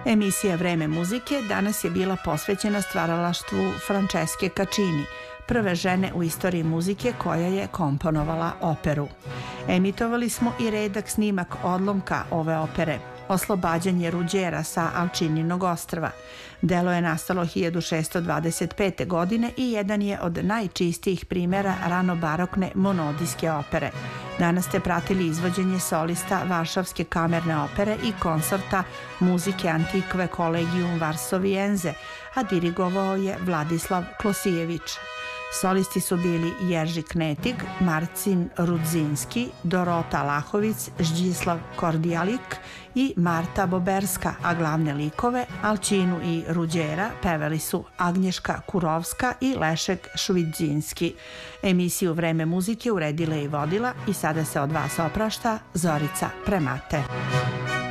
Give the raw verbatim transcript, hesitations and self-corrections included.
Emisija Vreme muzike danas je bila posvećena stvaralaštvu Franceske Caccini, prve žene u istoriji muzike koja je komponovala operu. Emitovali smo i redak snimak odlomka ove opere, Oslobađanje Ruđera sa Alčininog ostrva. Delo je nastalo hiljadu šessto dvadeset pete. godine i jedan je od najčistijih primjera ranobarokne monodijske opere. Danas ste pratili izvođenje solista Varšavske kamerne opere i konsorta muzike Antikve Collegium Varsoviense, a dirigovao je Vladislav Klosijević. Solisti su bili Jerži Knetig, Marcin Rudzinski, Dorota Lahovic, Žđislav Kordijalik i Marta Boberska, a glavne likove, Alčinu i Ruđera, pevali su Agnješka Kurovska i Lešek Švidzinski. Emisiju Vreme muzike uredila i vodila i sada se od vas oprašta Zorica Premate.